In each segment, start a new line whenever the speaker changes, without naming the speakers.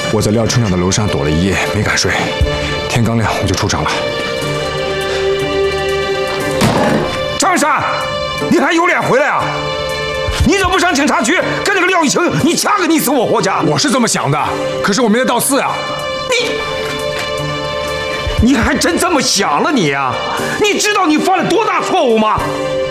我在廖村长的楼上躲了一夜，没敢睡。天刚亮我就出城了。
张山，你还有脸回来啊？你怎么不上警察局跟那个廖玉清，你掐个你死我活去？
我是这么想的，可是我没得到寺啊。
你还真这么想了你啊？你知道你犯了多大错误吗？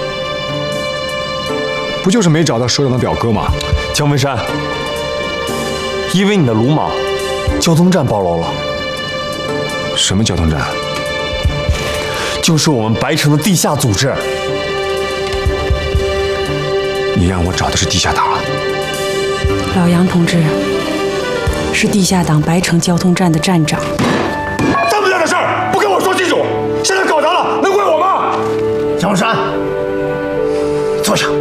不就是没找到首长的表哥吗？
江文山，因为你的鲁莽，交通站暴露了。
什么交通站？
就是我们白城的地下组织。
你让我找的是地下党？
老杨同志是地下党白城交通站的站长。
这么大的事儿不跟我说清楚，现在搞砸了，能怪我吗？
江山，坐下。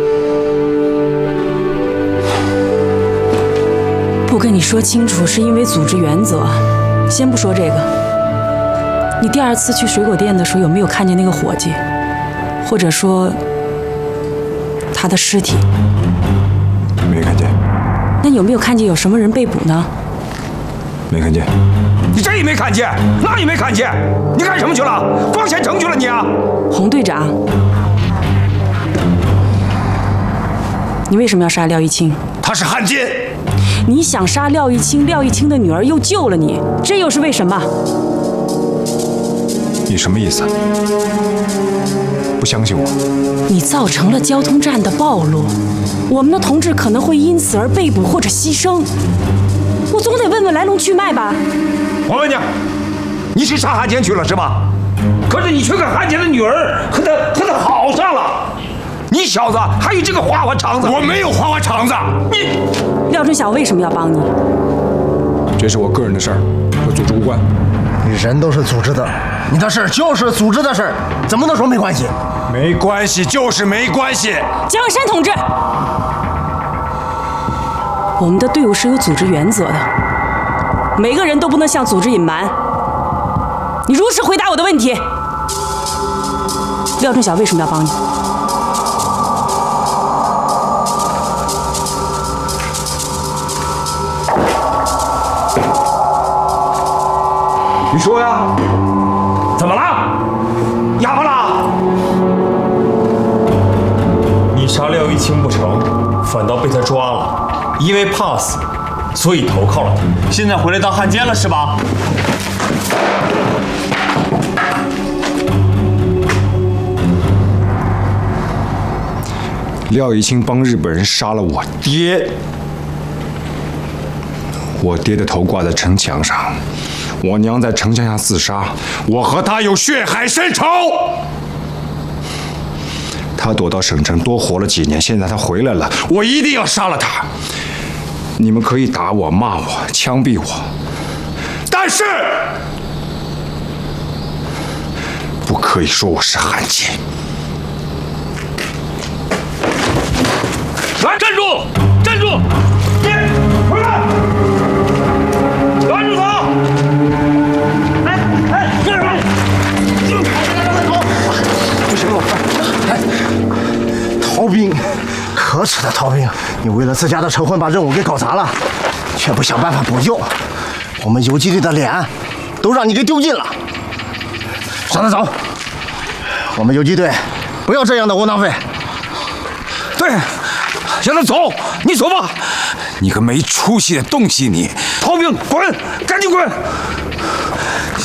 不跟你说清楚，是因为组织原则。先不说这个，你第二次去水果店的时候有没有看见那个伙计，或者说他的尸体？
没看见。
那有没有看见有什么人被捕呢？
没看见。
你这也没看见，那也没看见，你干什么去了？光显证据了你啊！
洪队长，你为什么要杀廖玉清？
他是汉奸。
你想杀廖玉清，廖玉清的女儿又救了你，这又是为什么？
你什么意思？不相信我？
你造成了交通站的暴露，我们的同志可能会因此而被捕或者牺牲。我总得问问来龙去脉吧。
我问你，你去杀汉奸去了是吧？可是你却跟汉奸的女儿和他好上了。你小子还有这个花花肠子！
我没有花花肠子。
你
廖春晓为什么要帮你？
这是我个人的事儿，和组织无关。
人都是组织的，你的事儿就是组织的事儿，怎么能说没关系？
没关系就是没关系。
江文山同志，我们的队伍是有组织原则的，每个人都不能向组织隐瞒。你如实回答我的问题。廖春晓为什么要帮你？
你说呀？怎么了？哑巴了？
你杀廖玉清不成，反倒被他抓了，因为怕死，所以投靠了他。现在回来当汉奸了是吧？
廖玉清帮日本人杀了我爹，我爹的头挂在城墙上，我娘在城墙下自杀，我和他有血海深仇。他躲到省城多活了几年，现在他回来了，我一定要杀了他。你们可以打我、骂我、枪毙我，但是不可以说我是汉奸。
来，站住！站住！你回来！拦住他！站住！
不行了，逃兵，可耻的逃兵！你为了自家的仇恨把任务给搞砸了，却不想办法补救，我们游击队的脸都让你给丢尽了。让他走，我们游击队不要这样的窝囊废。
对，让他走，你走吧。你个没出息的东西，你逃兵，滚，赶紧滚！